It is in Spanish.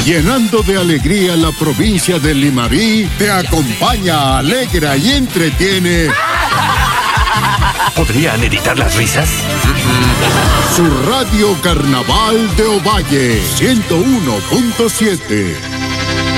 Llenando de alegría la provincia de Limarí, te acompaña, alegra y entretiene. ¿Podrían editar las risas? Su radio Carnaval de Ovalle, 101.7.